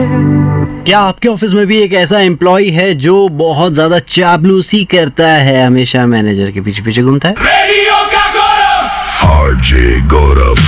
क्या आपके ऑफिस में भी एक ऐसा एम्प्लॉय है जो बहुत ज्यादा चापलूसी करता है, हमेशा मैनेजर के पीछे पीछे घूमता है? आरजे गौरव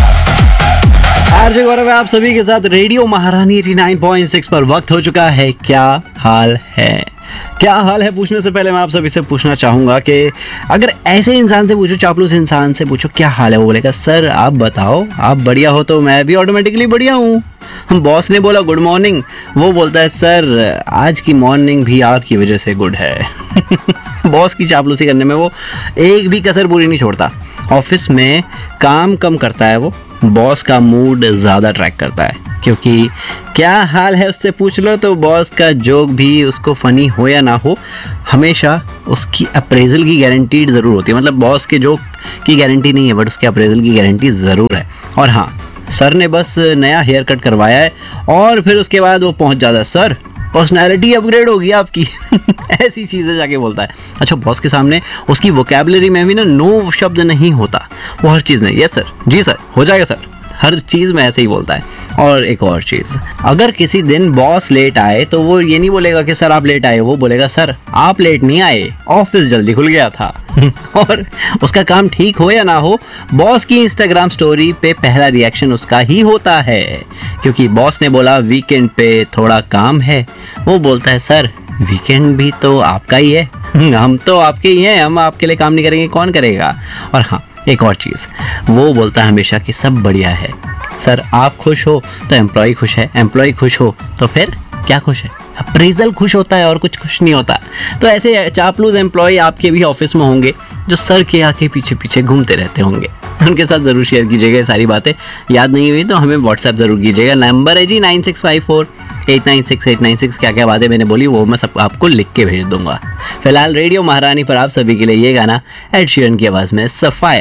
है आप सभी के साथ रेडियो महारानी 89.6 पर। वक्त हो चुका है क्या हाल है, क्या हाल है पूछने से पहले मैं आप सभी से पूछना चाहूंगा कि अगर ऐसे इंसान से पूछो, चापलूस इंसान से पूछो क्या हाल है, वो बोलेगा सर आप बताओ, आप बढ़िया हो तो मैं भी ऑटोमेटिकली बढ़िया हूँ। बॉस ने बोला गुड मॉर्निंग, वो बोलता है सर आज की मॉर्निंग भी आपकी वजह से गुड है। बॉस की चापलूसी करने में वो एक भी कसर पूरी नहीं छोड़ता। ऑफिस में काम कम करता है वो, बॉस का मूड ज़्यादा ट्रैक करता है, क्योंकि क्या हाल है उससे पूछ लो तो बॉस का जोक भी उसको फनी हो या ना हो, हमेशा उसकी अप्रेजल की गारंटी ज़रूर होती है। मतलब बॉस के जोक की गारंटी नहीं है बट उसके अप्रेजल की गारंटी ज़रूर है। और हाँ, सर ने बस नया हेयर कट करवाया है और फिर उसके बाद वो पहुंच जाता है, सर पर्सनैलिटी अपग्रेड होगी आपकी। ऐसी चीज़ें जाके बोलता है। अच्छा, बॉस के सामने उसकी वोकैबुलरी में भी ना नो शब्द नहीं होता, वो हर चीज़ में यस सर, जी सर, हो जाएगा सर, हर चीज़ में ऐसे ही बोलता है। और एक और चीज़, अगर किसी दिन बॉस लेट आए तो वो ये नहीं बोलेगा कि सर आप लेट आए, वो बोलेगा सर आप लेट नहीं आए, ऑफिस जल्दी खुल गया था। और उसका काम ठीक हो या ना हो, बॉस की इंस्टाग्राम स्टोरी पे पहला रिएक्शन उसका ही होता है, क्योंकि बॉस ने बोला वीकेंड पे थोड़ा काम है, वो बोलता है सर वीकेंड भी तो आपका ही है, हम तो आपके ही हैं, हम आपके लिए काम नहीं करेंगे कौन करेगा। और हाँ, एक और चीज़, वो बोलता है हमेशा कि सब बढ़िया है सर, आप खुश हो तो एम्प्लॉय खुश है, एम्प्लॉय खुश हो तो फिर क्या खुश है, अप्रेजल खुश होता है और कुछ खुश नहीं होता। तो ऐसे चापलूस एम्प्लॉय आपके भी ऑफिस में होंगे जो सर के आके पीछे पीछे घूमते रहते होंगे। उनके साथ ज़रूर शेयर कीजिएगा ये सारी बातें। याद नहीं हुई तो हमें व्हाट्सएप ज़रूर कीजिएगा, नंबर है जी 9654896896। क्या क्या बातें मैंने बोली वो मैं सब आपको लिख के भेज दूंगा। फिलहाल रेडियो महारानी पर आप सभी के लिए ये गाना एड शीरन की आवाज़ में सफायर।